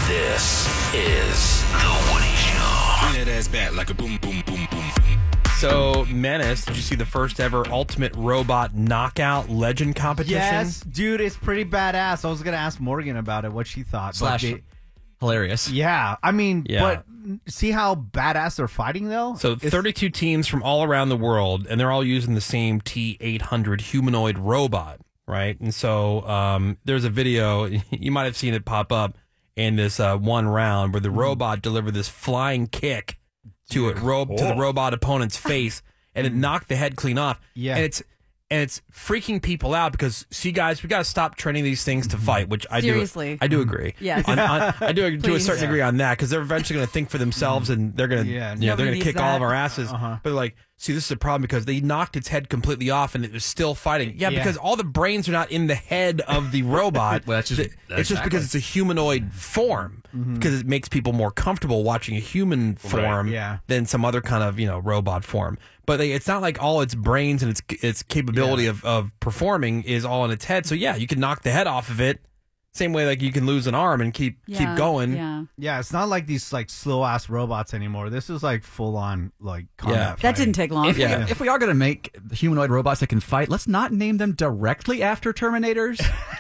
This is The Woody Show. Bring that ass back like a boom, boom, boom, boom, boom. So, Menace, did you see the first ever Ultimate Robot Knockout Legend competition? Yes, dude, it's pretty badass. I was going to ask Morgan about it, what she thought. Hilarious. Yeah, I mean, but see how badass they're fighting, though? So 32 teams from all around the world, and they're all using the same T-800 humanoid robot, right? And so there's a video, you might have seen it pop up in this one round where the robot delivered this flying kick to the robot opponent's face, and it knocked the head clean off. Yeah. And it's freaking people out because, see, guys, we got to stop training these things to fight, which I do agree. Yes. I do to a certain degree on that because they're eventually going to think for themselves and they're going to they're going to kick all of our asses. But like, see, this is a problem because they knocked its head completely off and it was still fighting. Yeah, because all the brains are not in the head of the robot. Well, it's just because it's a humanoid form because it makes people more comfortable watching a human form than some other kind of robot form. But it's not like all its brains and its capability of performing is all in its head. So yeah, you can knock the head off of it. Same way like you can lose an arm and keep going. Yeah, it's not like these like slow ass robots anymore. This is like full on like combat. That didn't take long. If we are going to make humanoid robots that can fight, let's not name them directly after Terminators.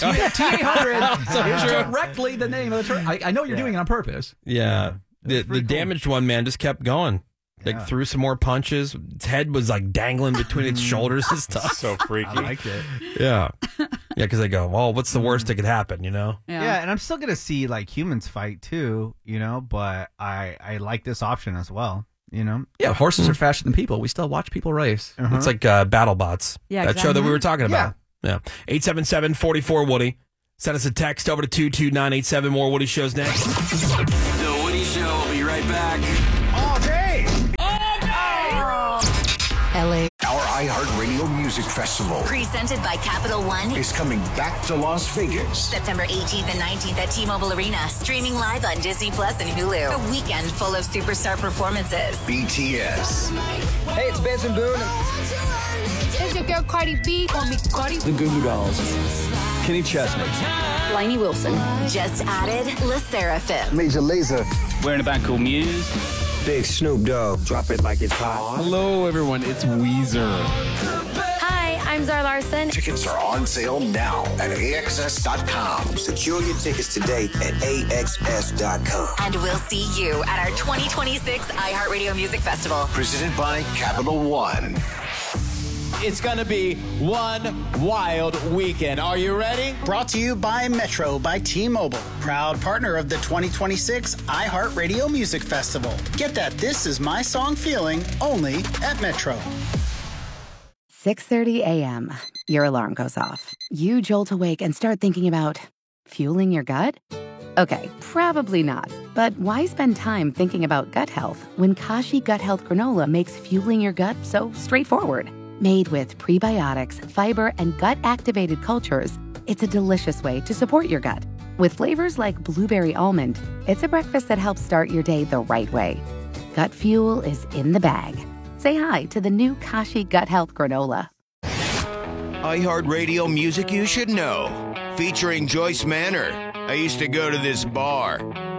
T-800 is directly the name of the I know you're doing it on purpose. Yeah. The damaged one, man, just kept going. Like threw some more punches. Its head was like dangling between its shoulders and stuff. So freaky. I liked it. Yeah. Yeah, because they go, well, what's the worst that could happen, Yeah, and I'm still going to see like humans fight too, but I like this option as well, Yeah, horses are faster than people. We still watch people race. It's like BattleBots. Yeah, that show that we were talking about. Yeah. 877-44-WOODY. Send us a text over to 22987. More Woody Shows next. The Woody Show will be right back. LA. Our iHeartRadio Music Festival Presented by Capital One. is coming back to Las Vegas. September 18th and 19th at T-Mobile Arena. Streaming live on Disney Plus and Hulu. A weekend full of superstar performances. BTS, Hey, it's Benson Boone. It's your girl Cardi B. Call me Cardi. The Goo Goo Dolls. Kenny Chesney. Lainey Wilson. Just added Le Seraphim. Major Lazer. We're in a band called Muse. Big Snoop Dogg. Drop it like it's hot. Hello, everyone. It's Weezer. Hi, I'm Zara Larson. tickets are on sale now at AXS.com. Secure your tickets today at AXS.com. And we'll see you at our 2026 iHeartRadio Music Festival. Presented by Capital One. It's going to be one wild weekend. Are you ready? Brought to you by Metro by T-Mobile, proud partner of the 2026 iHeartRadio Music Festival. Get that This Is My Song feeling only at Metro. 6:30 a.m. Your alarm goes off. You jolt awake and start thinking about fueling your gut? Okay, probably not. But why spend time thinking about gut health when Kashi Gut Health Granola makes fueling your gut so straightforward? Made with prebiotics, fiber, and gut-activated cultures, it's a delicious way to support your gut. With flavors like blueberry almond, it's a breakfast that helps start your day the right way. Gut fuel is in the bag. Say hi to the new Kashi Gut Health Granola. iHeartRadio Music You Should Know, featuring Joyce Manor. I used to go to this bar.